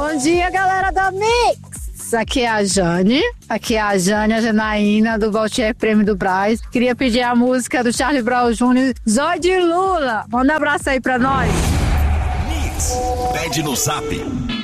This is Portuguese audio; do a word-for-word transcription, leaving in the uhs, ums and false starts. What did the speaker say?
Bom dia, galera da Mix! Aqui é a Jane, aqui é a Jane, a Janaína, do Valtier Prêmio do Brás. Queria pedir a música do Charlie Brown Júnior, Zóio de Lula. Manda um abraço aí pra nós. Mix, pede no zap